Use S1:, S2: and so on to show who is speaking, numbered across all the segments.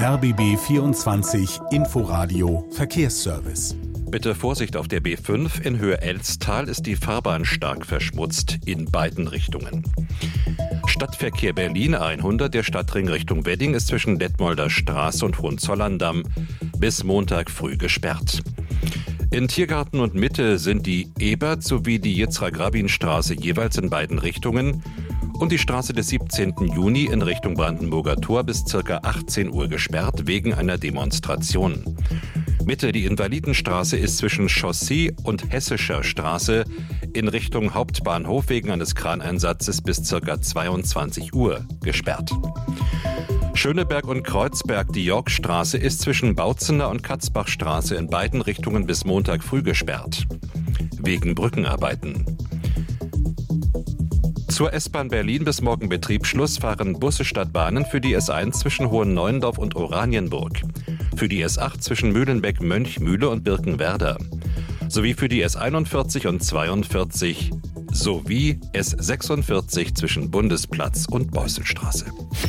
S1: RBB 24 Inforadio Verkehrsservice.
S2: Bitte Vorsicht auf der B5. In Höhe Elztal ist die Fahrbahn stark verschmutzt in beiden Richtungen. Stadtverkehr Berlin 100, der Stadtring Richtung Wedding ist zwischen Detmolder Straße und Hohenzollerndamm bis Montag früh gesperrt. In Tiergarten und Mitte sind die Ebert sowie die Yitzhak-Rabin-Straße jeweils in beiden Richtungen und die Straße des 17. Juni in Richtung Brandenburger Tor bis ca. 18 Uhr gesperrt wegen einer Demonstration. Mitte, die Invalidenstraße ist zwischen Chaussee und Hessischer Straße in Richtung Hauptbahnhof wegen eines Kraneinsatzes bis ca. 22 Uhr gesperrt. Schöneberg und Kreuzberg, die Yorkstraße ist zwischen Bautzener und Katzbachstraße in beiden Richtungen bis Montag früh gesperrt. Wegen Brückenarbeiten. Zur S-Bahn Berlin bis morgen Betriebsschluss fahren Busse statt Bahnen für die S1 zwischen Hohenneuendorf und Oranienburg, für die S8 zwischen Mühlenbeck, Mönchmühle und Birkenwerder, sowie für die S41 und 42 sowie S46 zwischen Bundesplatz und Beusselstraße.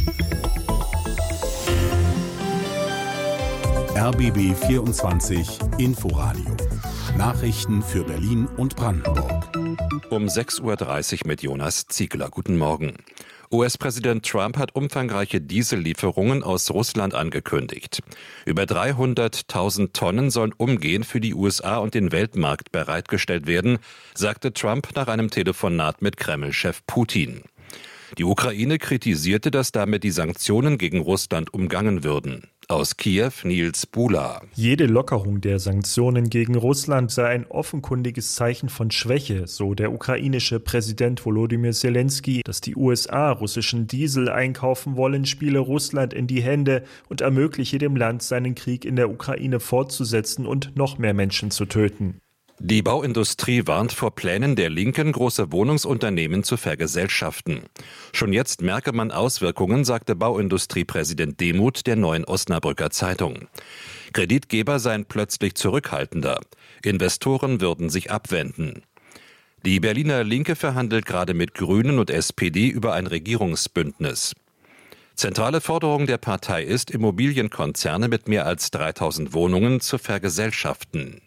S1: RBB 24 Inforadio. Nachrichten für Berlin und Brandenburg.
S2: Um 6.30 Uhr mit Jonas Ziegler. Guten Morgen. US-Präsident Trump hat umfangreiche Diesellieferungen aus Russland angekündigt. Über 300.000 Tonnen sollen umgehend für die USA und den Weltmarkt bereitgestellt werden, sagte Trump nach einem Telefonat mit Kreml-Chef Putin. Die Ukraine kritisierte, dass damit die Sanktionen gegen Russland umgangen würden. Aus Kiew Nils Bula.
S3: Jede Lockerung der Sanktionen gegen Russland sei ein offenkundiges Zeichen von Schwäche, so der ukrainische Präsident Volodymyr Zelensky. Dass die USA russischen Diesel einkaufen wollen, spiele Russland in die Hände und ermögliche dem Land, seinen Krieg in der Ukraine fortzusetzen und noch mehr Menschen zu töten.
S2: Die Bauindustrie warnt vor Plänen der Linken, große Wohnungsunternehmen zu vergesellschaften. Schon jetzt merke man Auswirkungen, sagte Bauindustriepräsident Demuth der Neuen Osnabrücker Zeitung. Kreditgeber seien plötzlich zurückhaltender. Investoren würden sich abwenden. Die Berliner Linke verhandelt gerade mit Grünen und SPD über ein Regierungsbündnis. Zentrale Forderung der Partei ist, Immobilienkonzerne mit mehr als 3000 Wohnungen zu vergesellschaften.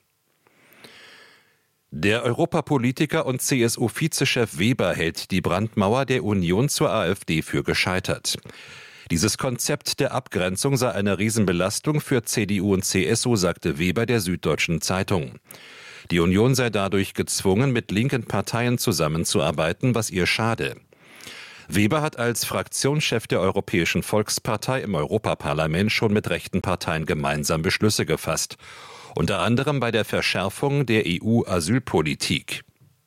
S2: Der Europapolitiker und CSU-Vizechef Weber hält die Brandmauer der Union zur AfD für gescheitert. Dieses Konzept der Abgrenzung sei eine Riesenbelastung für CDU und CSU, sagte Weber der Süddeutschen Zeitung. Die Union sei dadurch gezwungen, mit linken Parteien zusammenzuarbeiten, was ihr schade. Weber hat als Fraktionschef der Europäischen Volkspartei im Europaparlament schon mit rechten Parteien gemeinsam Beschlüsse gefasst. Unter anderem bei der Verschärfung der EU-Asylpolitik.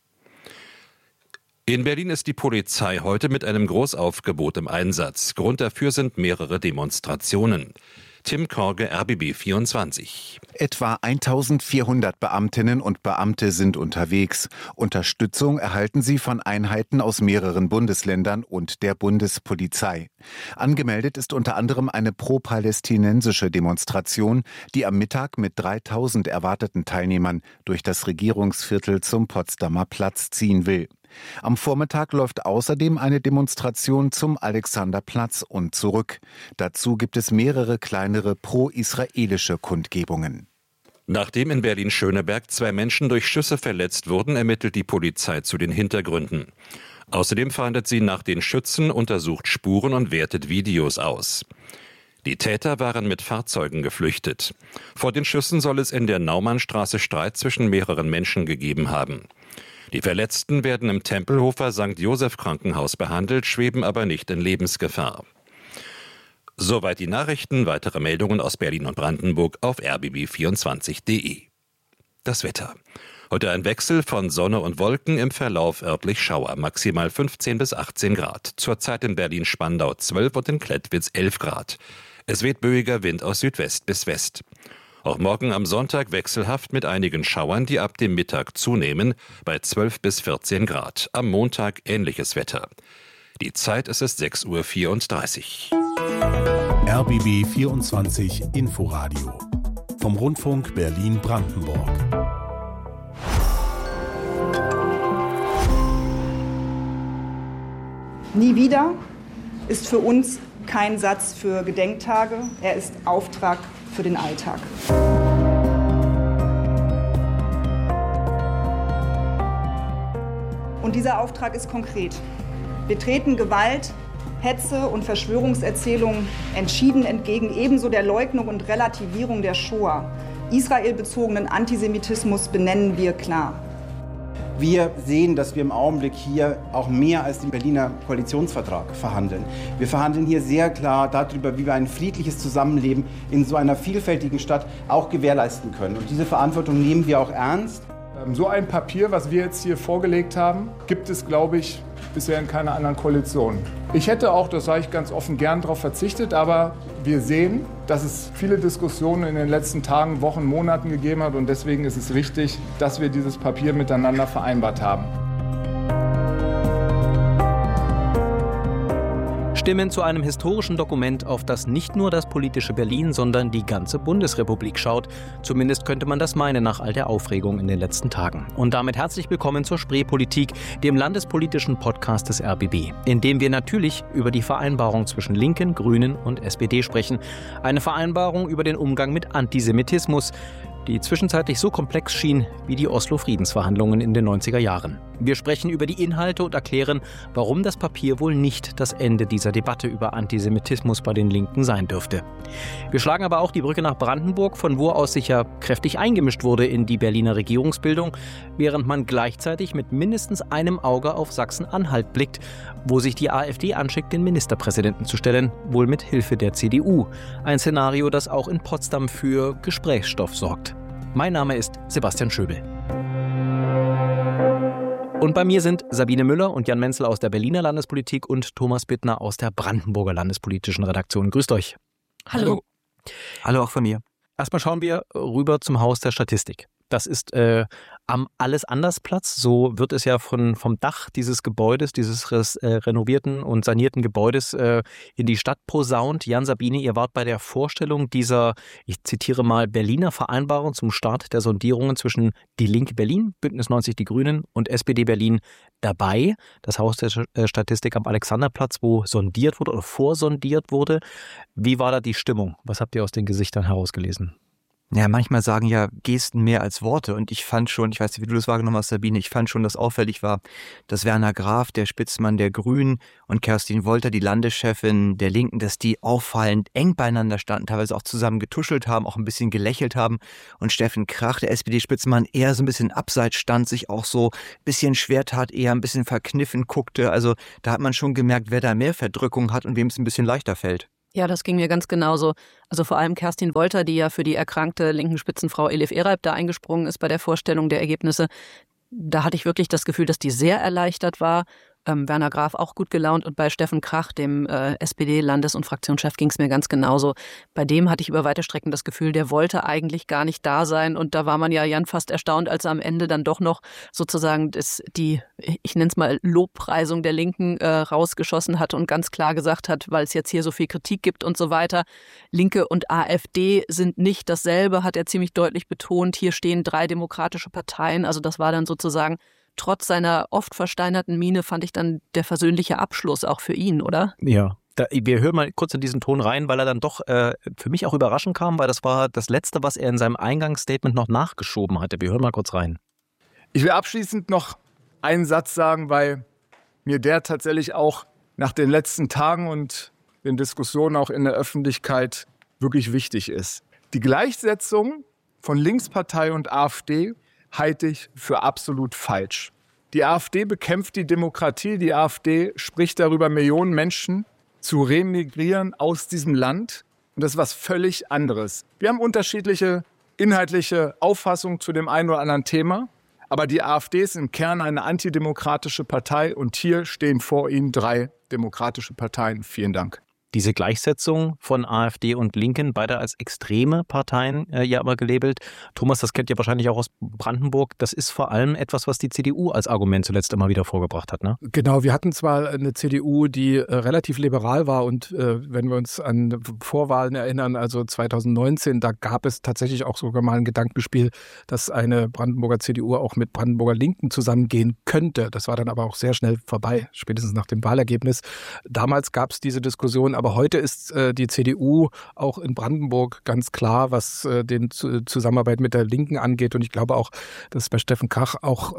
S2: In Berlin ist die Polizei heute mit einem Großaufgebot im Einsatz. Grund dafür sind mehrere Demonstrationen. Tim Korge, RBB 24.
S4: Etwa 1400 Beamtinnen und Beamte sind unterwegs. Unterstützung erhalten sie von Einheiten aus mehreren Bundesländern und der Bundespolizei. Angemeldet ist unter anderem eine pro-palästinensische Demonstration, die am Mittag mit 3000 erwarteten Teilnehmern durch das Regierungsviertel zum Potsdamer Platz ziehen will. Am Vormittag läuft außerdem eine Demonstration zum Alexanderplatz und zurück. Dazu gibt es mehrere kleinere pro-israelische Kundgebungen.
S2: Nachdem in Berlin-Schöneberg 2 Menschen durch Schüsse verletzt wurden, ermittelt die Polizei zu den Hintergründen. Außerdem fahndet sie nach den Schützen, untersucht Spuren und wertet Videos aus. Die Täter waren mit Fahrzeugen geflüchtet. Vor den Schüssen soll es in der Naumannstraße Streit zwischen mehreren Menschen gegeben haben. Die Verletzten werden im Tempelhofer St. Joseph Krankenhaus behandelt, schweben aber nicht in Lebensgefahr. Soweit die Nachrichten. Weitere Meldungen aus Berlin und Brandenburg auf rbb24.de. Das Wetter. Heute ein Wechsel von Sonne und Wolken, im Verlauf örtlich Schauer. Maximal 15 bis 18 Grad. Zurzeit in Berlin-Spandau 12 und in Klettwitz 11 Grad. Es weht böiger Wind aus Südwest bis West. Auch morgen am Sonntag wechselhaft mit einigen Schauern, die ab dem Mittag zunehmen, bei 12 bis 14 Grad. Am Montag ähnliches Wetter. Die Zeit ist es 6.34 Uhr.
S1: RBB 24 Inforadio. Vom Rundfunk Berlin-Brandenburg.
S5: Nie wieder ist für uns kein Satz für Gedenktage, er ist Auftrag für den Alltag. Und dieser Auftrag ist konkret. Wir treten Gewalt, Hetze und Verschwörungserzählungen entschieden entgegen, ebenso der Leugnung und Relativierung der Shoah. Israelbezogenen Antisemitismus benennen wir klar.
S6: Wir sehen, dass wir im Augenblick hier auch mehr als den Berliner Koalitionsvertrag verhandeln. Wir verhandeln hier sehr klar darüber, wie wir ein friedliches Zusammenleben in so einer vielfältigen Stadt auch gewährleisten können. Und diese Verantwortung nehmen wir auch ernst.
S7: So ein Papier, was wir jetzt hier vorgelegt haben, gibt es, glaube ich, bisher in keiner anderen Koalition. Ich hätte auch, das sage ich ganz offen, gern darauf verzichtet, aber wir sehen, dass es viele Diskussionen in den letzten Tagen, Wochen, Monaten gegeben hat und deswegen ist es richtig, dass wir dieses Papier miteinander vereinbart haben.
S8: Stimmen zu einem historischen Dokument, auf das nicht nur das politische Berlin, sondern die ganze Bundesrepublik schaut. Zumindest könnte man das meinen nach all der Aufregung in den letzten Tagen. Und damit herzlich willkommen zur Spreepolitik, dem landespolitischen Podcast des RBB, in dem wir natürlich über die Vereinbarung zwischen Linken, Grünen und SPD sprechen. Eine Vereinbarung über den Umgang mit Antisemitismus, die zwischenzeitlich so komplex schien wie die Oslo-Friedensverhandlungen in den 90er Jahren. Wir sprechen über die Inhalte und erklären, warum das Papier wohl nicht das Ende dieser Debatte über Antisemitismus bei den Linken sein dürfte. Wir schlagen aber auch die Brücke nach Brandenburg, von wo aus sicher kräftig eingemischt wurde in die Berliner Regierungsbildung, während man gleichzeitig mit mindestens einem Auge auf Sachsen-Anhalt blickt, wo sich die AfD anschickt, den Ministerpräsidenten zu stellen, wohl mit Hilfe der CDU. Ein Szenario, das auch in Potsdam für Gesprächsstoff sorgt. Mein Name ist Sebastian Schöbel. Und bei mir sind Sabine Müller und Jan Menzel aus der Berliner Landespolitik und Thomas Bittner aus der Brandenburger Landespolitischen Redaktion. Grüßt euch.
S9: Hallo. Hallo auch von mir.
S8: Erstmal schauen wir rüber zum Haus der Statistik. Das ist am Alles-Anders-Platz. So wird es ja vom Dach dieses Gebäudes, dieses renovierten und sanierten Gebäudes in die Stadt posaunt. Jan, Sabine, ihr wart bei der Vorstellung dieser, ich zitiere mal, Berliner Vereinbarung zum Start der Sondierungen zwischen Die Linke Berlin, Bündnis 90 Die Grünen und SPD Berlin dabei. Das Haus der Statistik am Alexanderplatz, wo sondiert wurde oder vorsondiert wurde. Wie war da die Stimmung? Was habt ihr aus den Gesichtern herausgelesen?
S9: Ja, manchmal sagen ja Gesten mehr als Worte und ich fand schon, ich weiß nicht, wie du das wahrgenommen hast, Sabine, ich fand schon, dass auffällig war, dass Werner Graf, der Spitzmann der Grünen, und Kerstin Wolter, die Landeschefin der Linken, dass die auffallend eng beieinander standen, teilweise auch zusammen getuschelt haben, auch ein bisschen gelächelt haben und Steffen Krach, der SPD-Spitzmann, eher so ein bisschen abseits stand, sich auch so ein bisschen schwer tat, eher ein bisschen verkniffen guckte. Also da hat man schon gemerkt, wer da mehr Verdrückung hat und wem es ein bisschen leichter fällt.
S10: Ja, das ging mir ganz genauso. Also vor allem Kerstin Wolter, die ja für die erkrankte linken Spitzenfrau Elif Ereib da eingesprungen ist bei der Vorstellung der Ergebnisse. Da hatte ich wirklich das Gefühl, dass die sehr erleichtert war. Werner Graf auch gut gelaunt und bei Steffen Krach, dem SPD-Landes- und Fraktionschef, ging es mir ganz genauso. Bei dem hatte ich über weite Strecken das Gefühl, der wollte eigentlich gar nicht da sein und da war man ja, Jan, fast erstaunt, als er am Ende dann doch noch sozusagen die, ich nenne es mal, Lobpreisung der Linken rausgeschossen hat und ganz klar gesagt hat, weil es jetzt hier so viel Kritik gibt und so weiter, Linke und AfD sind nicht dasselbe, hat er ziemlich deutlich betont. Hier stehen 3 demokratische Parteien, also das war dann sozusagen trotz seiner oft versteinerten Miene, fand ich dann der versöhnliche Abschluss auch für ihn, oder?
S8: Ja, wir hören mal kurz in diesen Ton rein, weil er dann doch für mich auch überraschend kam, weil das war das Letzte, was er in seinem Eingangsstatement noch nachgeschoben hatte. Wir hören mal kurz rein.
S7: Ich will abschließend noch einen Satz sagen, weil mir der tatsächlich auch nach den letzten Tagen und den Diskussionen auch in der Öffentlichkeit wirklich wichtig ist. Die Gleichsetzung von Linkspartei und AfD halte ich für absolut falsch. Die AfD bekämpft die Demokratie, die AfD spricht darüber, Millionen Menschen zu remigrieren aus diesem Land. Und das ist was völlig anderes. Wir haben unterschiedliche inhaltliche Auffassungen zu dem einen oder anderen Thema, aber die AfD ist im Kern eine antidemokratische Partei und hier stehen vor Ihnen 3 demokratische Parteien. Vielen Dank.
S8: Diese Gleichsetzung von AfD und Linken, beide als extreme Parteien ja aber gelabelt. Thomas, das kennt ihr wahrscheinlich auch aus Brandenburg. Das ist vor allem etwas, was die CDU als Argument zuletzt immer wieder vorgebracht hat, ne?
S11: Genau, wir hatten zwar eine CDU, die relativ liberal war und wenn wir uns an Vorwahlen erinnern, also 2019, da gab es tatsächlich auch sogar mal ein Gedankenspiel, dass eine Brandenburger CDU auch mit Brandenburger Linken zusammengehen könnte. Das war dann aber auch sehr schnell vorbei, spätestens nach dem Wahlergebnis. Damals gab es diese Diskussion, Aber heute ist die CDU auch in Brandenburg ganz klar, was den Zusammenarbeit mit der Linken angeht. Und ich glaube auch, dass bei Steffen Kach auch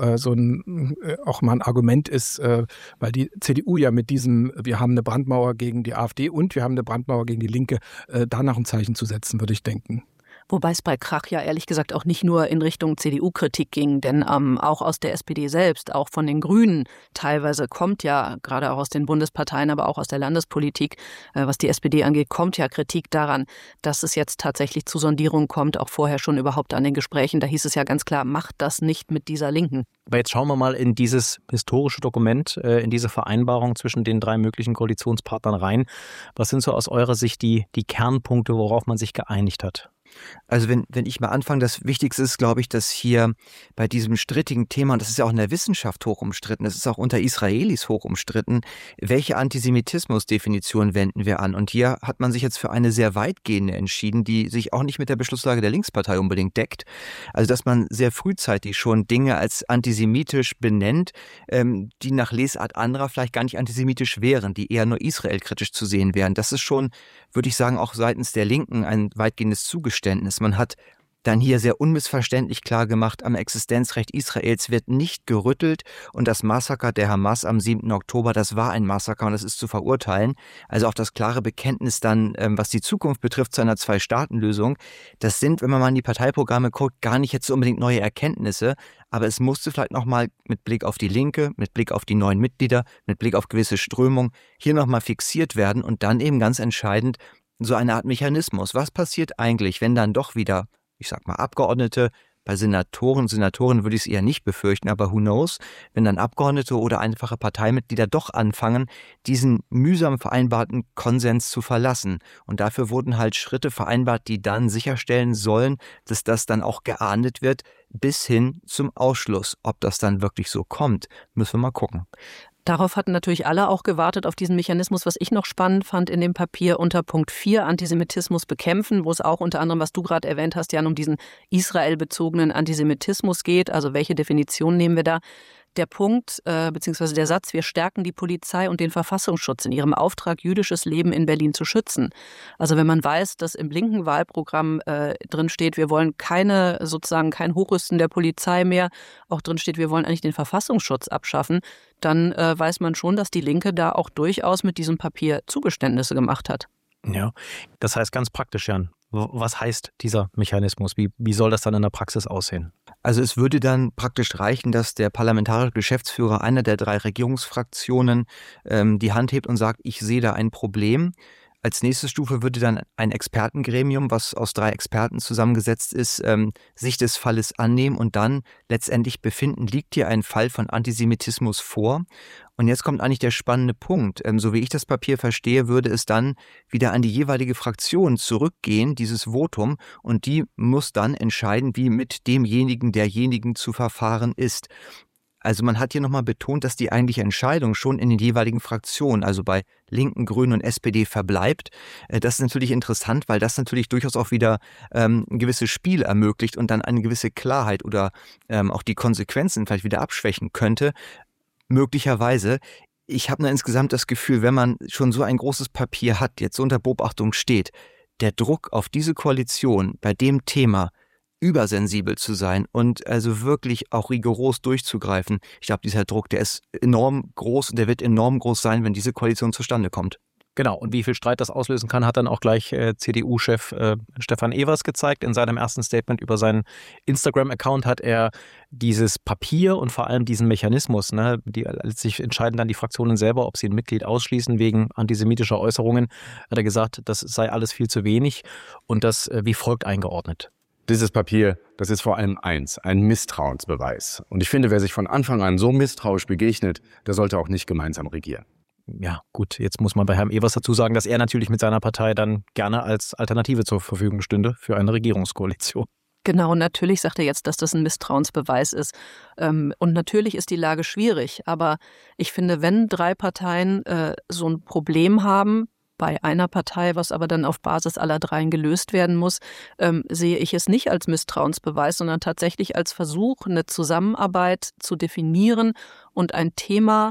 S11: auch mal ein Argument ist, weil die CDU ja mit diesem, wir haben eine Brandmauer gegen die AfD und wir haben eine Brandmauer gegen die Linke, danach ein Zeichen zu setzen, würde ich denken.
S10: Wobei es bei Krach ja ehrlich gesagt auch nicht nur in Richtung CDU-Kritik ging, denn auch aus der SPD selbst, auch von den Grünen teilweise kommt ja, gerade auch aus den Bundesparteien, aber auch aus der Landespolitik, was die SPD angeht, kommt ja Kritik daran, dass es jetzt tatsächlich zu Sondierungen kommt, auch vorher schon überhaupt an den Gesprächen. Da hieß es ja ganz klar, macht das nicht mit dieser Linken.
S8: Aber jetzt schauen wir mal in dieses historische Dokument, in diese Vereinbarung zwischen den 3 möglichen Koalitionspartnern rein. Was sind so aus eurer Sicht die Kernpunkte, worauf man sich geeinigt hat?
S9: Also wenn ich mal anfange, das Wichtigste ist, glaube ich, dass hier bei diesem strittigen Thema, und das ist ja auch in der Wissenschaft hoch umstritten, das ist auch unter Israelis hoch umstritten, welche Antisemitismusdefinition wenden wir an? Und hier hat man sich jetzt für eine sehr weitgehende entschieden, die sich auch nicht mit der Beschlusslage der Linkspartei unbedingt deckt. Also dass man sehr frühzeitig schon Dinge als antisemitisch benennt, die nach Lesart anderer vielleicht gar nicht antisemitisch wären, die eher nur israelkritisch zu sehen wären. Das ist schon, würde ich sagen, auch seitens der Linken ein weitgehendes Zugeständnis. Man hat dann hier sehr unmissverständlich klar gemacht, am Existenzrecht Israels wird nicht gerüttelt und das Massaker der Hamas am 7. Oktober, das war ein Massaker und das ist zu verurteilen. Also auch das klare Bekenntnis dann, was die Zukunft betrifft, zu einer Zwei-Staaten-Lösung, das sind, wenn man mal in die Parteiprogramme guckt, gar nicht jetzt unbedingt neue Erkenntnisse, aber es musste vielleicht nochmal mit Blick auf die Linke, mit Blick auf die neuen Mitglieder, mit Blick auf gewisse Strömungen hier nochmal fixiert werden und dann eben ganz entscheidend so eine Art Mechanismus. Was passiert eigentlich, wenn dann doch wieder, ich sag mal, Abgeordnete, bei Senatoren würde ich es eher nicht befürchten, aber who knows, wenn dann Abgeordnete oder einfache Parteimitglieder doch anfangen, diesen mühsam vereinbarten Konsens zu verlassen. Und dafür wurden halt Schritte vereinbart, die dann sicherstellen sollen, dass das dann auch geahndet wird, bis hin zum Ausschluss. Ob das dann wirklich so kommt, müssen wir mal gucken.
S10: Darauf hatten natürlich alle auch gewartet, auf diesen Mechanismus. Was ich noch spannend fand in dem Papier unter Punkt 4, Antisemitismus bekämpfen, wo es auch unter anderem, was du gerade erwähnt hast, Jan, um diesen israelbezogenen Antisemitismus geht. Also welche Definition nehmen wir da? Der Punkt bzw. der Satz, wir stärken die Polizei und den Verfassungsschutz in ihrem Auftrag, jüdisches Leben in Berlin zu schützen. Also wenn man weiß, dass im linken Wahlprogramm drin steht, wir wollen kein Hochrüsten der Polizei mehr, auch drin steht, wir wollen eigentlich den Verfassungsschutz abschaffen, dann weiß man schon, dass die Linke da auch durchaus mit diesem Papier Zugeständnisse gemacht hat.
S8: Ja, das heißt ganz praktisch, Jan. Was heißt dieser Mechanismus? Wie soll das dann in der Praxis aussehen?
S9: Also es würde dann praktisch reichen, dass der parlamentarische Geschäftsführer einer der 3 Regierungsfraktionen die Hand hebt und sagt, ich sehe da ein Problem. Als nächste Stufe würde dann ein Expertengremium, was aus 3 Experten zusammengesetzt ist, sich des Falles annehmen und dann letztendlich befinden, liegt hier ein Fall von Antisemitismus vor. Und jetzt kommt eigentlich der spannende Punkt. So wie ich das Papier verstehe, würde es dann wieder an die jeweilige Fraktion zurückgehen, dieses Votum, und die muss dann entscheiden, wie mit derjenigen zu verfahren ist. Also man hat hier nochmal betont, dass die eigentliche Entscheidung schon in den jeweiligen Fraktionen, also bei Linken, Grünen und SPD verbleibt. Das ist natürlich interessant, weil das natürlich durchaus auch wieder ein gewisses Spiel ermöglicht und dann eine gewisse Klarheit oder auch die Konsequenzen vielleicht wieder abschwächen könnte. Möglicherweise. Ich habe nur insgesamt das Gefühl, wenn man schon so ein großes Papier hat, jetzt so unter Beobachtung steht, der Druck auf diese Koalition bei dem Thema übersensibel zu sein und also wirklich auch rigoros durchzugreifen. Ich glaube, dieser Druck, der ist enorm groß und der wird enorm groß sein, wenn diese Koalition zustande kommt.
S8: Genau, und wie viel Streit das auslösen kann, hat dann auch gleich CDU-Chef Stefan Evers gezeigt. In seinem ersten Statement über seinen Instagram-Account hat er dieses Papier und vor allem diesen Mechanismus, die letztlich entscheiden dann die Fraktionen selber, ob sie ein Mitglied ausschließen wegen antisemitischer Äußerungen, hat er gesagt, das sei alles viel zu wenig und das wie folgt eingeordnet.
S12: Dieses Papier, das ist vor allem eins, ein Misstrauensbeweis. Und ich finde, wer sich von Anfang an so misstrauisch begegnet, der sollte auch nicht gemeinsam regieren.
S8: Ja, gut, jetzt muss man bei Herrn Evers dazu sagen, dass er natürlich mit seiner Partei dann gerne als Alternative zur Verfügung stünde für eine Regierungskoalition.
S10: Genau, natürlich sagt er jetzt, dass das ein Misstrauensbeweis ist. Und natürlich ist die Lage schwierig. Aber ich finde, wenn 3 Parteien so ein Problem haben, bei einer Partei, was aber dann auf Basis aller 3 gelöst werden muss, sehe ich es nicht als Misstrauensbeweis, sondern tatsächlich als Versuch, eine Zusammenarbeit zu definieren und ein Thema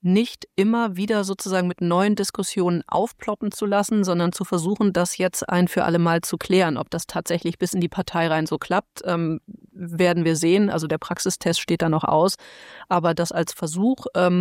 S10: nicht immer wieder sozusagen mit neuen Diskussionen aufploppen zu lassen, sondern zu versuchen, das jetzt ein für alle Mal zu klären. Ob das tatsächlich bis in die Partei rein so klappt, werden wir sehen. Also der Praxistest steht da noch aus. Aber das als Versuch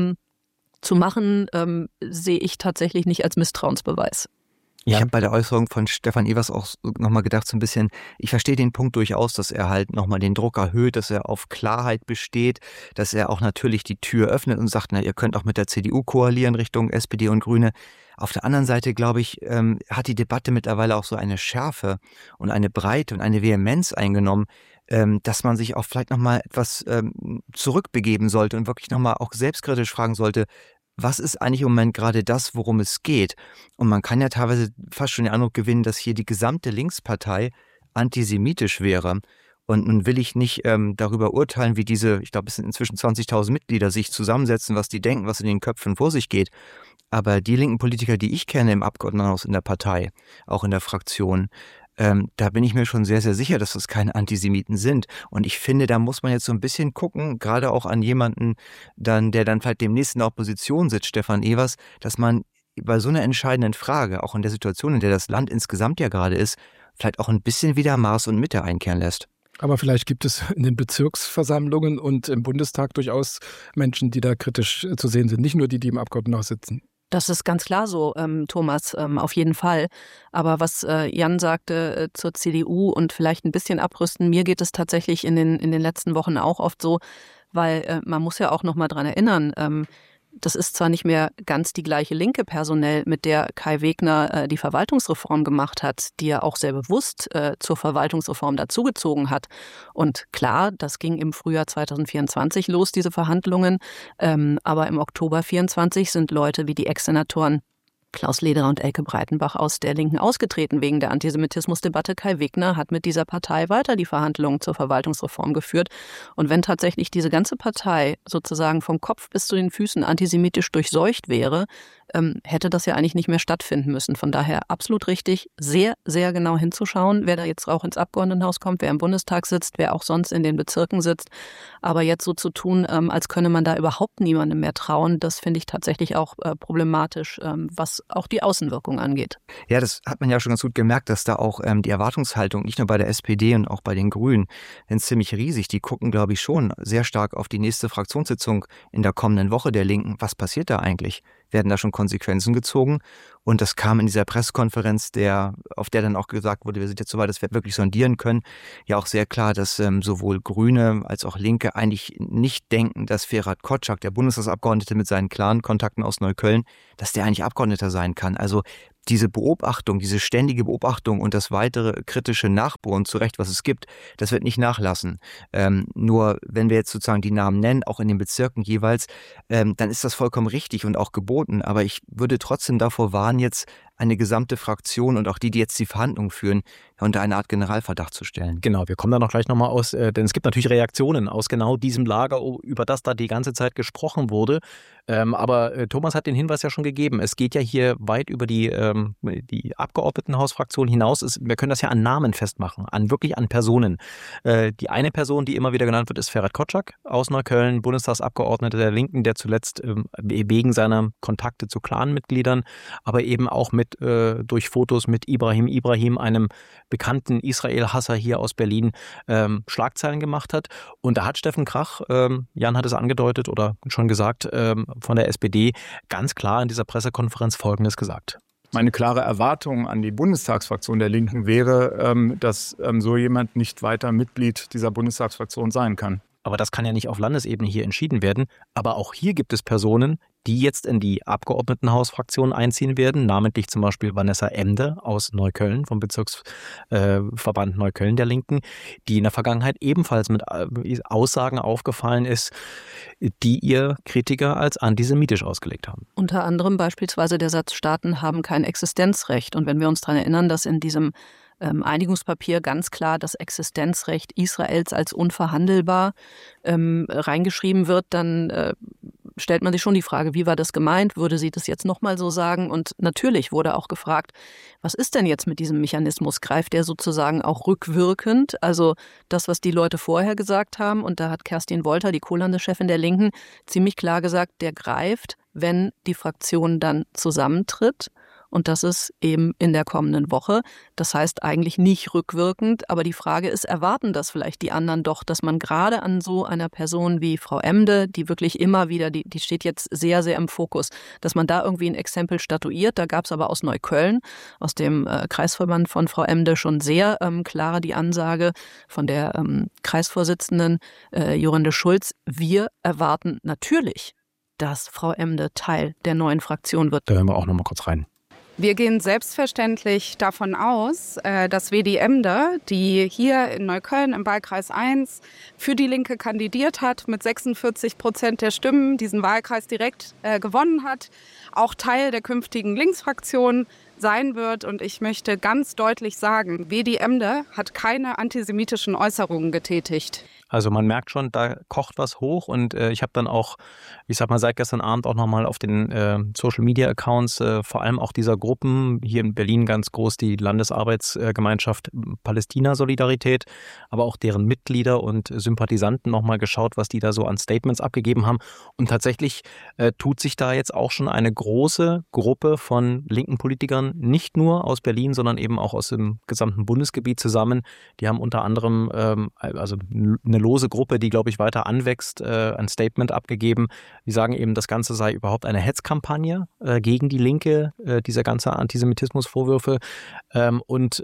S10: zu machen, sehe ich tatsächlich nicht als Misstrauensbeweis.
S9: Ich habe bei der Äußerung von Stefan Evers auch nochmal gedacht, so ein bisschen, ich verstehe den Punkt durchaus, dass er halt nochmal den Druck erhöht, dass er auf Klarheit besteht, dass er auch natürlich die Tür öffnet und sagt, na, ihr könnt auch mit der CDU koalieren Richtung SPD und Grüne. Auf der anderen Seite, glaube ich, hat die Debatte mittlerweile auch so eine Schärfe und eine Breite und eine Vehemenz eingenommen, dass man sich auch vielleicht nochmal etwas zurückbegeben sollte und wirklich nochmal auch selbstkritisch fragen sollte, was ist eigentlich im Moment gerade das, worum es geht? Und man kann ja teilweise fast schon den Eindruck gewinnen, dass hier die gesamte Linkspartei antisemitisch wäre. Und nun will ich nicht darüber urteilen, wie diese, ich glaube, es sind inzwischen 20.000 Mitglieder, sich zusammensetzen, was die denken, was in den Köpfen vor sich geht. Aber die linken Politiker, die ich kenne im Abgeordnetenhaus, in der Partei, auch in der Fraktion, da bin ich mir schon sehr, sehr sicher, dass das keine Antisemiten sind. Und ich finde, da muss man jetzt so ein bisschen gucken, gerade auch an jemanden, der dann vielleicht demnächst in der Opposition sitzt, Stefan Evers, dass man bei so einer entscheidenden Frage, auch in der Situation, in der das Land insgesamt ja gerade ist, vielleicht auch ein bisschen wieder Maß und Mitte einkehren lässt.
S11: Aber vielleicht gibt es in den Bezirksversammlungen und im Bundestag durchaus Menschen, die da kritisch zu sehen sind. Nicht nur die im Abgeordnetenhaus sitzen.
S10: Das ist ganz klar so, Thomas, auf jeden Fall. Aber was Jan sagte zur CDU und vielleicht ein bisschen abrüsten, mir geht es tatsächlich in den letzten Wochen auch oft so, weil man muss ja auch noch mal dran erinnern, das ist zwar nicht mehr ganz die gleiche Linke personell, mit der Kai Wegner die Verwaltungsreform gemacht hat, die er auch sehr bewusst zur Verwaltungsreform dazugezogen hat. Und klar, das ging im Frühjahr 2024 los, diese Verhandlungen. Aber im Oktober 2024 sind Leute wie die Ex-Senatoren Klaus Lederer und Elke Breitenbach aus der Linken ausgetreten wegen der Antisemitismusdebatte. Kai Wegner hat mit dieser Partei weiter die Verhandlungen zur Verwaltungsreform geführt. Und wenn tatsächlich diese ganze Partei sozusagen vom Kopf bis zu den Füßen antisemitisch durchseucht wäre, hätte das ja eigentlich nicht mehr stattfinden müssen. Von daher absolut richtig, sehr, sehr genau hinzuschauen, wer da jetzt auch ins Abgeordnetenhaus kommt, wer im Bundestag sitzt, wer auch sonst in den Bezirken sitzt. Aber jetzt so zu tun, als könne man da überhaupt niemandem mehr trauen, das finde ich tatsächlich auch problematisch, was auch die Außenwirkung angeht.
S9: Ja, das hat man ja schon ganz gut gemerkt, dass da auch die Erwartungshaltung nicht nur bei der SPD und auch bei den Grünen ist ziemlich riesig. Die gucken, glaube ich, schon sehr stark auf die nächste Fraktionssitzung in der kommenden Woche der Linken. Was passiert da eigentlich? Werden da schon Konsequenzen gezogen? Und das kam in dieser Pressekonferenz, auf der dann auch gesagt wurde, wir sind jetzt so weit, dass wir wirklich sondieren können, ja auch sehr klar, dass sowohl Grüne als auch Linke eigentlich nicht denken, dass Ferhat Kotschak, der Bundestagsabgeordnete mit seinen klaren Kontakten aus Neukölln, dass der eigentlich Abgeordneter sein kann. Also diese Beobachtung, diese ständige Beobachtung und das weitere kritische Nachbohren zu Recht, was es gibt, das wird nicht nachlassen. Nur wenn wir jetzt sozusagen die Namen nennen, auch in den Bezirken jeweils, dann ist das vollkommen richtig und auch geboten. Aber ich würde trotzdem davor warnen, jetzt eine gesamte Fraktion und auch die jetzt die Verhandlungen führen, unter eine Art Generalverdacht zu stellen.
S8: Genau, wir kommen da noch gleich nochmal aus, denn es gibt natürlich Reaktionen aus genau diesem Lager, über das da die ganze Zeit gesprochen wurde. Aber Thomas hat den Hinweis ja schon gegeben. Es geht ja hier weit über die Abgeordnetenhausfraktion hinaus. Wir können das ja an Namen festmachen, wirklich an Personen. Die eine Person, die immer wieder genannt wird, ist Ferhat Kotschak aus Neukölln, Bundestagsabgeordneter der Linken, der zuletzt wegen seiner Kontakte zu Clanmitgliedern, aber eben auch durch Fotos mit Ibrahim, einem bekannten Israel-Hasser hier aus Berlin, Schlagzeilen gemacht hat. Und da hat Steffen Krach, Jan hat es angedeutet oder schon gesagt, von der SPD, ganz klar in dieser Pressekonferenz Folgendes gesagt.
S7: Meine klare Erwartung an die Bundestagsfraktion der Linken wäre, dass so jemand nicht weiter Mitglied dieser Bundestagsfraktion sein kann.
S8: Aber das kann ja nicht auf Landesebene hier entschieden werden. Aber auch hier gibt es Personen, die jetzt in die Abgeordnetenhausfraktion einziehen werden, namentlich zum Beispiel Vanessa Emde aus Neukölln, vom Bezirksverband Neukölln der Linken, die in der Vergangenheit ebenfalls mit Aussagen aufgefallen ist, die ihr Kritiker als antisemitisch ausgelegt haben.
S10: Unter anderem beispielsweise der Satz, Staaten haben kein Existenzrecht. Und wenn wir uns daran erinnern, dass in diesem Einigungspapier ganz klar das Existenzrecht Israels als unverhandelbar reingeschrieben wird, dann stellt man sich schon die Frage, wie war das gemeint? Würde sie das jetzt nochmal so sagen? Und natürlich wurde auch gefragt, was ist denn jetzt mit diesem Mechanismus? Greift der sozusagen auch rückwirkend? Also das, was die Leute vorher gesagt haben, und da hat Kerstin Wolter, die Co-Landeschefin der Linken, ziemlich klar gesagt, der greift, wenn die Fraktion dann zusammentritt. Und das ist eben in der kommenden Woche. Das heißt eigentlich nicht rückwirkend. Aber die Frage ist, erwarten das vielleicht die anderen doch, dass man gerade an so einer Person wie Frau Emde, die wirklich immer wieder, die steht jetzt sehr, sehr im Fokus, dass man da irgendwie ein Exempel statuiert. Da gab es aber aus Neukölln, aus dem Kreisverband von Frau Emde, schon sehr klare die Ansage von der Kreisvorsitzenden Jorinde Schulz. Wir erwarten natürlich, dass Frau Emde Teil der neuen Fraktion wird.
S12: Da hören wir auch noch mal kurz rein.
S13: Wir gehen selbstverständlich davon aus, dass Wedi Emde, die hier in Neukölln im Wahlkreis 1 für die Linke kandidiert hat, mit 46% der Stimmen diesen Wahlkreis direkt gewonnen hat, auch Teil der künftigen Linksfraktion sein wird. Und ich möchte ganz deutlich sagen, Wedi Emde hat keine antisemitischen Äußerungen getätigt.
S8: Also man merkt schon, da kocht was hoch und ich habe dann auch, ich sag mal, seit gestern Abend auch nochmal auf den Social-Media-Accounts vor allem auch dieser Gruppen, hier in Berlin ganz groß die Landesarbeitsgemeinschaft Palästina-Solidarität, aber auch deren Mitglieder und Sympathisanten nochmal geschaut, was die da so an Statements abgegeben haben. Und tatsächlich tut sich da jetzt auch schon eine große Gruppe von linken Politikern, nicht nur aus Berlin, sondern eben auch aus dem gesamten Bundesgebiet zusammen. Die haben unter anderem also eine lose Gruppe, die, glaube ich, weiter anwächst, ein Statement abgegeben. Die sagen eben, das Ganze sei überhaupt eine Hetzkampagne gegen die Linke, dieser ganze Antisemitismusvorwürfe. Und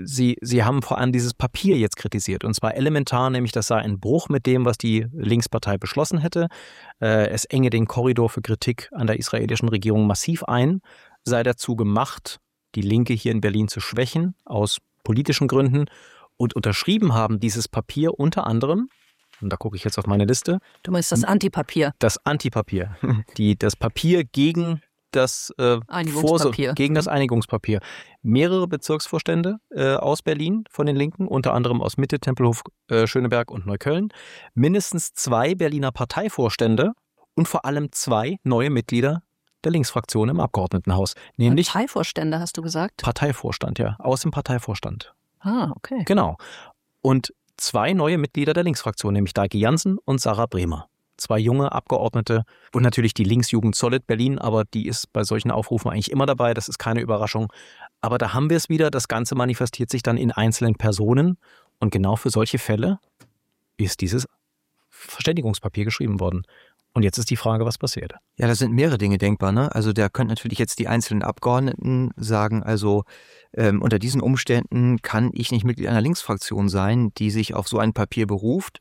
S8: sie haben vor allem dieses Papier jetzt kritisiert. Und zwar elementar, nämlich das sei ein Bruch mit dem, was die Linkspartei beschlossen hätte. Es enge den Korridor für Kritik an der israelischen Regierung massiv ein, sei dazu gemacht, die Linke hier in Berlin zu schwächen, aus politischen Gründen. Und unterschrieben haben dieses Papier unter anderem, und da gucke ich jetzt auf meine Liste.
S10: Du meinst das Antipapier?
S8: Das Antipapier. Das Papier gegen das
S10: Einigungspapier.
S8: Gegen das Einigungspapier. Mehrere Bezirksvorstände aus Berlin von den Linken, unter anderem aus Mitte, Tempelhof, Schöneberg und Neukölln. Mindestens 2 Berliner Parteivorstände und vor allem 2 neue Mitglieder der Linksfraktion im Abgeordnetenhaus. Nämlich
S10: Parteivorstände, hast du gesagt?
S8: Parteivorstand, ja. Aus dem Parteivorstand.
S10: Ah, okay.
S8: Genau. Und 2 neue Mitglieder der Linksfraktion, nämlich Daike Jansen und Sarah Bremer. 2 junge Abgeordnete und natürlich die Linksjugend Solid Berlin, aber die ist bei solchen Aufrufen eigentlich immer dabei, das ist keine Überraschung. Aber da haben wir es wieder, das Ganze manifestiert sich dann in einzelnen Personen und genau für solche Fälle ist dieses Verständigungspapier geschrieben worden. Und jetzt ist die Frage, was passiert.
S9: Ja, da sind mehrere Dinge denkbar, ne? Also da könnten natürlich jetzt die einzelnen Abgeordneten sagen, also unter diesen Umständen kann ich nicht Mitglied einer Linksfraktion sein, die sich auf so ein Papier beruft.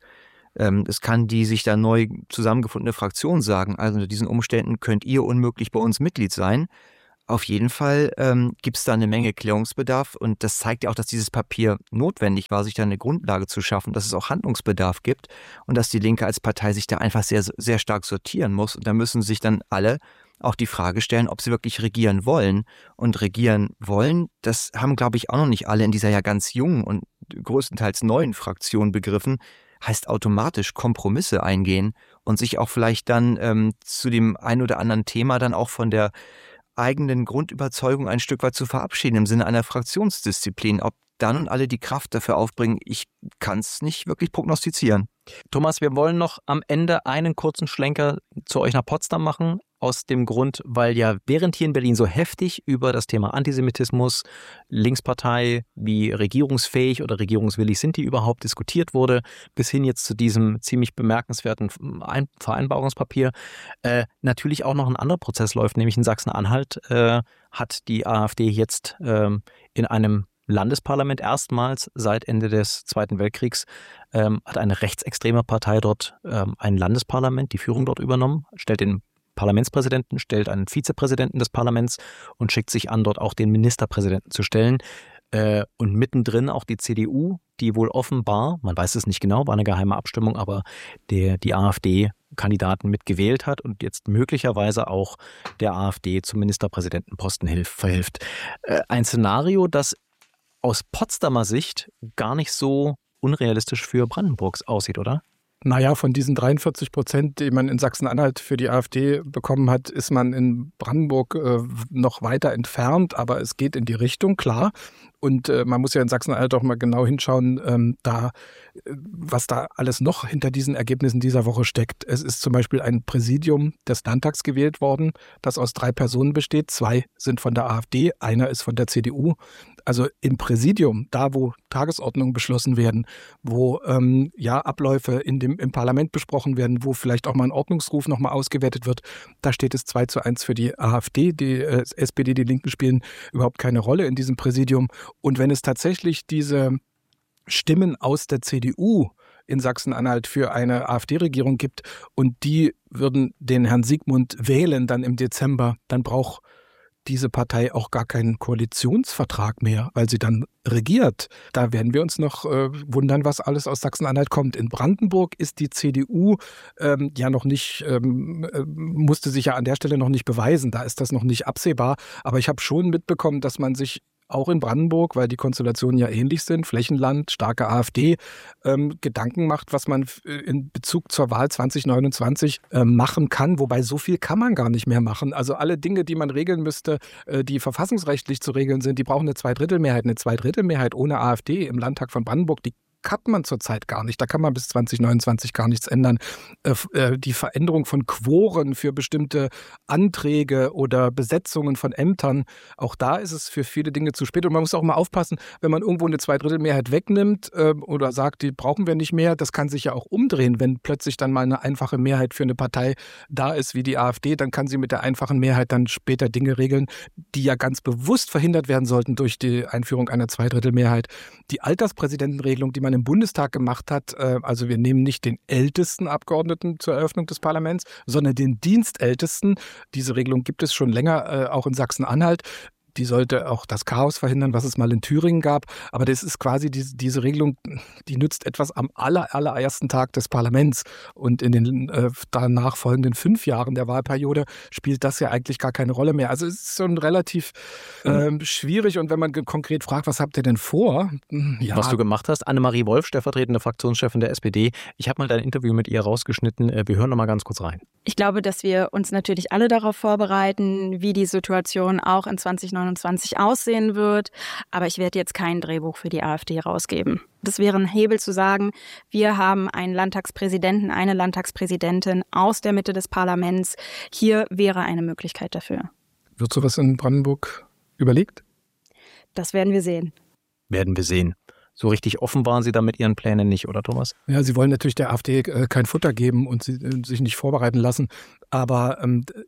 S9: Es kann die sich da neu zusammengefundene Fraktion sagen, also unter diesen Umständen könnt ihr unmöglich bei uns Mitglied sein. Auf jeden Fall gibt es da eine Menge Klärungsbedarf und das zeigt ja auch, dass dieses Papier notwendig war, sich da eine Grundlage zu schaffen, dass es auch Handlungsbedarf gibt und dass die Linke als Partei sich da einfach sehr, sehr stark sortieren muss. Und da müssen sich dann alle auch die Frage stellen, ob sie wirklich regieren wollen. Und regieren wollen, das haben, glaube ich, auch noch nicht alle in dieser ja ganz jungen und größtenteils neuen Fraktion begriffen, heißt automatisch Kompromisse eingehen und sich auch vielleicht dann zu dem ein oder anderen Thema dann auch von der eigenen Grundüberzeugung ein Stück weit zu verabschieden im Sinne einer Fraktionsdisziplin. Ob da nun alle die Kraft dafür aufbringen, ich kann es nicht wirklich prognostizieren.
S8: Thomas, wir wollen noch am Ende einen kurzen Schlenker zu euch nach Potsdam machen, aus dem Grund, weil ja während hier in Berlin so heftig über das Thema Antisemitismus, Linkspartei, wie regierungsfähig oder regierungswillig sind die überhaupt, diskutiert wurde, bis hin jetzt zu diesem ziemlich bemerkenswerten Vereinbarungspapier, natürlich auch noch ein anderer Prozess läuft, nämlich in Sachsen-Anhalt hat die AfD jetzt in einem Landesparlament erstmals seit Ende des Zweiten Weltkriegs hat eine rechtsextreme Partei dort ein Landesparlament, die Führung dort übernommen, stellt den Parlamentspräsidenten, stellt einen Vizepräsidenten des Parlaments und schickt sich an, dort auch den Ministerpräsidenten zu stellen. Und mittendrin auch die CDU, die wohl offenbar, man weiß es nicht genau, war eine geheime Abstimmung, aber die AfD-Kandidaten mitgewählt hat und jetzt möglicherweise auch der AfD zum Ministerpräsidentenposten verhilft. Ein Szenario, das aus Potsdamer Sicht gar nicht so unrealistisch für Brandenburg aussieht, oder?
S11: Naja, von diesen 43%, die man in Sachsen-Anhalt für die AfD bekommen hat, ist man in Brandenburg noch weiter entfernt, aber es geht in die Richtung, klar. Und man muss ja in Sachsen-Anhalt auch mal genau hinschauen, was da alles noch hinter diesen Ergebnissen dieser Woche steckt. Es ist zum Beispiel ein Präsidium des Landtags gewählt worden, das aus 3 Personen besteht. 2 sind von der AfD, einer ist von der CDU. Also im Präsidium, da wo Tagesordnungen beschlossen werden, wo Abläufe im Parlament besprochen werden, wo vielleicht auch mal ein Ordnungsruf nochmal ausgewertet wird, da steht es 2:1 für die AfD. Die SPD, die Linken spielen überhaupt keine Rolle in diesem Präsidium. Und wenn es tatsächlich diese Stimmen aus der CDU in Sachsen-Anhalt für eine AfD-Regierung gibt und die würden den Herrn Siegmund wählen dann im Dezember, dann braucht diese Partei auch gar keinen Koalitionsvertrag mehr, weil sie dann regiert. Da werden wir uns noch wundern, was alles aus Sachsen-Anhalt kommt. In Brandenburg ist die CDU noch nicht, musste sich ja an der Stelle noch nicht beweisen. Da ist das noch nicht absehbar. Aber ich habe schon mitbekommen, dass man sich auch in Brandenburg, weil die Konstellationen ja ähnlich sind, Flächenland, starke AfD, Gedanken macht, was man in Bezug zur Wahl 2029 machen kann. Wobei so viel kann man gar nicht mehr machen. Also alle Dinge, die man regeln müsste, die verfassungsrechtlich zu regeln sind, die brauchen eine Zweidrittelmehrheit. Eine Zweidrittelmehrheit ohne AfD im Landtag von Brandenburg, die hat man zurzeit gar nicht. Da kann man bis 2029 gar nichts ändern. Die Veränderung von Quoren für bestimmte Anträge oder Besetzungen von Ämtern, auch da ist es für viele Dinge zu spät. Und man muss auch mal aufpassen, wenn man irgendwo eine Zweidrittelmehrheit wegnimmt oder sagt, die brauchen wir nicht mehr, das kann sich ja auch umdrehen. Wenn plötzlich dann mal eine einfache Mehrheit für eine Partei da ist wie die AfD, dann kann sie mit der einfachen Mehrheit dann später Dinge regeln, die ja ganz bewusst verhindert werden sollten durch die Einführung einer Zweidrittelmehrheit. Die Alterspräsidentenregelung, die man im Bundestag gemacht hat, also wir nehmen nicht den ältesten Abgeordneten zur Eröffnung des Parlaments, sondern den Dienstältesten. Diese Regelung gibt es schon länger, auch in Sachsen-Anhalt. Die sollte auch das Chaos verhindern, was es mal in Thüringen gab. Aber das ist quasi diese Regelung, die nützt etwas am allerersten Tag des Parlaments. Und in den danach folgenden 5 Jahren der Wahlperiode spielt das ja eigentlich gar keine Rolle mehr. Also es ist schon relativ schwierig. Und wenn man konkret fragt, was habt ihr denn vor?
S8: Ja. Was du gemacht hast, Annemarie Wolf, stellvertretende Fraktionschefin der SPD. Ich habe mal dein Interview mit ihr rausgeschnitten. Wir hören noch mal ganz kurz rein.
S14: Ich glaube, dass wir uns natürlich alle darauf vorbereiten, wie die Situation auch in 2029 aussehen wird. Aber ich werde jetzt kein Drehbuch für die AfD rausgeben. Das wäre ein Hebel zu sagen, wir haben einen Landtagspräsidenten, eine Landtagspräsidentin aus der Mitte des Parlaments. Hier wäre eine Möglichkeit dafür.
S11: Wird sowas in Brandenburg überlegt?
S14: Das werden wir sehen.
S8: Werden wir sehen. So richtig offen waren Sie da mit Ihren Plänen nicht, oder Thomas?
S11: Ja, Sie wollen natürlich der AfD kein Futter geben und sich nicht vorbereiten lassen. Aber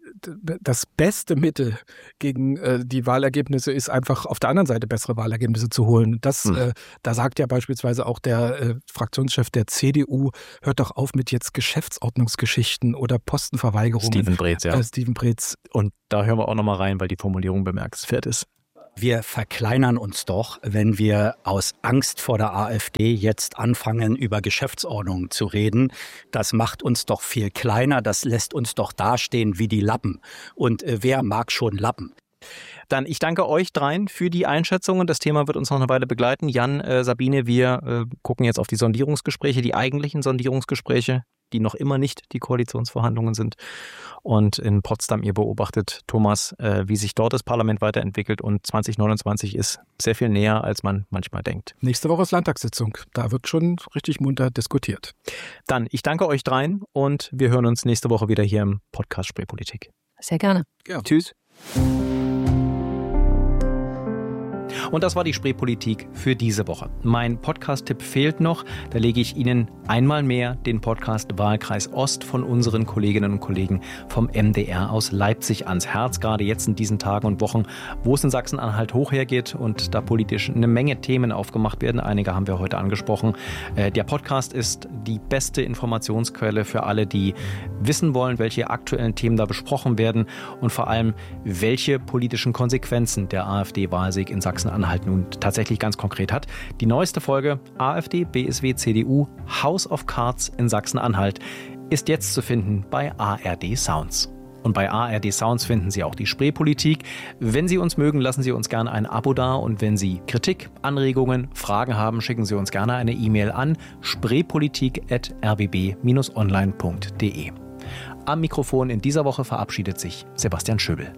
S11: das beste Mittel gegen die Wahlergebnisse ist einfach auf der anderen Seite bessere Wahlergebnisse zu holen. Da sagt ja beispielsweise auch der Fraktionschef der CDU, hört doch auf mit jetzt Geschäftsordnungsgeschichten oder Postenverweigerungen.
S8: Steven Breetz, ja.
S11: Steven Breetz.
S8: Und da hören wir auch nochmal rein, weil die Formulierung bemerkenswert ist.
S15: Wir verkleinern uns doch, wenn wir aus Angst vor der AfD jetzt anfangen, über Geschäftsordnung zu reden. Das macht uns doch viel kleiner, das lässt uns doch dastehen wie die Lappen. Und wer mag schon Lappen?
S8: Dann ich danke euch dreien für die Einschätzungen. Das Thema wird uns noch eine Weile begleiten. Jan, Sabine, wir gucken jetzt auf die Sondierungsgespräche, die eigentlichen Sondierungsgespräche, die noch immer nicht die Koalitionsverhandlungen sind. Und in Potsdam, ihr beobachtet, Thomas, wie sich dort das Parlament weiterentwickelt. Und 2029 ist sehr viel näher, als man manchmal denkt.
S11: Nächste Woche ist Landtagssitzung. Da wird schon richtig munter diskutiert.
S8: Dann, ich danke euch dreien und wir hören uns nächste Woche wieder hier im Podcast Spreepolitik.
S10: Sehr gerne.
S11: Ja.
S8: Tschüss. Und das war die Spreepolitik für diese Woche. Mein Podcast-Tipp fehlt noch. Da lege ich Ihnen einmal mehr den Podcast Wahlkreis Ost von unseren Kolleginnen und Kollegen vom MDR aus Leipzig ans Herz. Gerade jetzt in diesen Tagen und Wochen, wo es in Sachsen-Anhalt hoch hergeht und da politisch eine Menge Themen aufgemacht werden. Einige haben wir heute angesprochen. Der Podcast ist die beste Informationsquelle für alle, die wissen wollen, welche aktuellen Themen da besprochen werden und vor allem, welche politischen Konsequenzen der AfD-Wahlsieg in Sachsen-Anhalt nun tatsächlich ganz konkret hat. Die neueste Folge AfD, BSW, CDU, House of Cards in Sachsen-Anhalt ist jetzt zu finden bei ARD Sounds. Und bei ARD Sounds finden Sie auch die Spreepolitik. Wenn Sie uns mögen, lassen Sie uns gerne ein Abo da. Und wenn Sie Kritik, Anregungen, Fragen haben, schicken Sie uns gerne eine E-Mail an spreepolitik@rbb-online.de. Am Mikrofon in dieser Woche verabschiedet sich Sebastian Schöbel.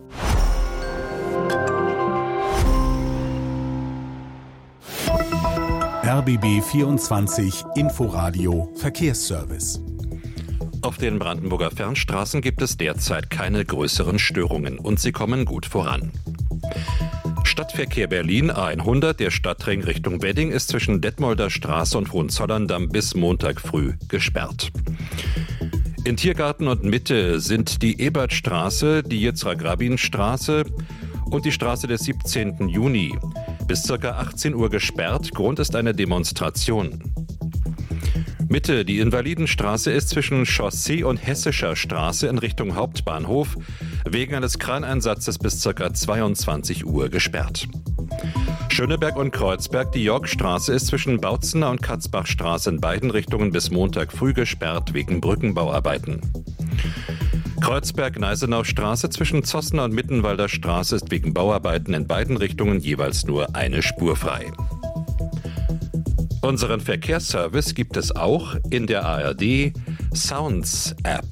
S1: RBB 24 Inforadio Verkehrsservice.
S2: Auf den Brandenburger Fernstraßen gibt es derzeit keine größeren Störungen und sie kommen gut voran. Stadtverkehr Berlin A100, der Stadtring Richtung Wedding, ist zwischen Detmolder Straße und Hohenzollern-Damm bis Montag früh gesperrt. In Tiergarten und Mitte sind die Ebertstraße, die Yitzhak-Rabin-Straße und die Straße des 17. Juni bis ca. 18 Uhr gesperrt. Grund ist eine Demonstration. Mitte, die Invalidenstraße ist zwischen Chaussee und Hessischer Straße in Richtung Hauptbahnhof wegen eines Kraneinsatzes bis ca. 22 Uhr gesperrt. Schöneberg und Kreuzberg, die Yorkstraße ist zwischen Bautzener und Katzbachstraße in beiden Richtungen bis Montag früh gesperrt wegen Brückenbauarbeiten. Kreuzberg-Neisenau-Straße zwischen Zossner und Mittenwalder Straße ist wegen Bauarbeiten in beiden Richtungen jeweils nur eine Spur frei. Unseren Verkehrsservice gibt es auch in der ARD Sounds App.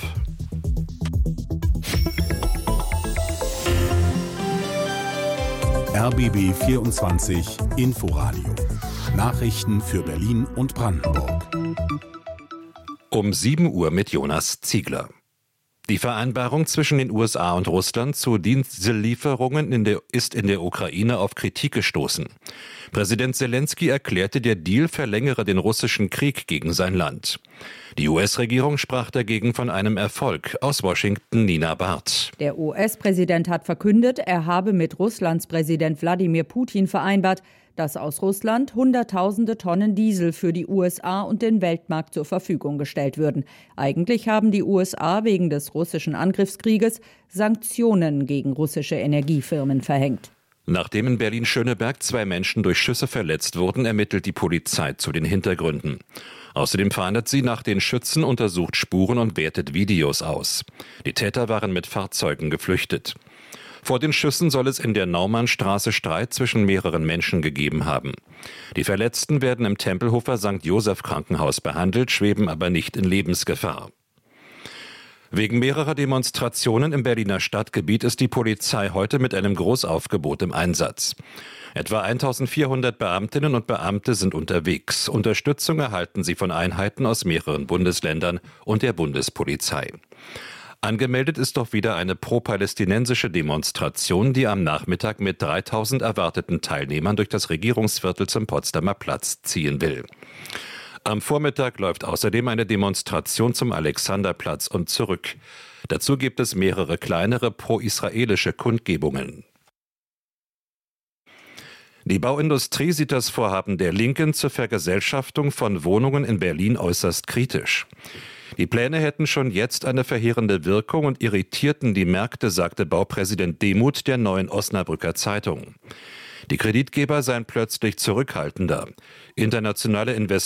S1: RBB 24 Inforadio. Nachrichten für Berlin und Brandenburg.
S2: Um 7 Uhr mit Jonas Ziegler. Die Vereinbarung zwischen den USA und Russland zu Diesellieferungen ist in der Ukraine auf Kritik gestoßen. Präsident Zelensky erklärte, der Deal verlängere den russischen Krieg gegen sein Land. Die US-Regierung sprach dagegen von einem Erfolg. Aus Washington Nina Barth.
S16: Der US-Präsident hat verkündet, er habe mit Russlands Präsident Wladimir Putin vereinbart, dass aus Russland Hunderttausende Tonnen Diesel für die USA und den Weltmarkt zur Verfügung gestellt würden. Eigentlich haben die USA wegen des russischen Angriffskrieges Sanktionen gegen russische Energiefirmen verhängt.
S2: Nachdem in Berlin-Schöneberg 2 Menschen durch Schüsse verletzt wurden, ermittelt die Polizei zu den Hintergründen. Außerdem fahndet sie nach den Schützen, untersucht Spuren und wertet Videos aus. Die Täter waren mit Fahrzeugen geflüchtet. Vor den Schüssen soll es in der Naumannstraße Streit zwischen mehreren Menschen gegeben haben. Die Verletzten werden im Tempelhofer St. Joseph Krankenhaus behandelt, schweben aber nicht in Lebensgefahr. Wegen mehrerer Demonstrationen im Berliner Stadtgebiet ist die Polizei heute mit einem Großaufgebot im Einsatz. Etwa 1400 Beamtinnen und Beamte sind unterwegs. Unterstützung erhalten sie von Einheiten aus mehreren Bundesländern und der Bundespolizei. Angemeldet ist doch wieder eine pro-palästinensische Demonstration, die am Nachmittag mit 3000 erwarteten Teilnehmern durch das Regierungsviertel zum Potsdamer Platz ziehen will. Am Vormittag läuft außerdem eine Demonstration zum Alexanderplatz und zurück. Dazu gibt es mehrere kleinere pro-israelische Kundgebungen. Die Bauindustrie sieht das Vorhaben der Linken zur Vergesellschaftung von Wohnungen in Berlin äußerst kritisch. Die Pläne hätten schon jetzt eine verheerende Wirkung und irritierten die Märkte, sagte Baupräsident Demuth der Neuen Osnabrücker Zeitung. Die Kreditgeber seien plötzlich zurückhaltender. Internationale Investoren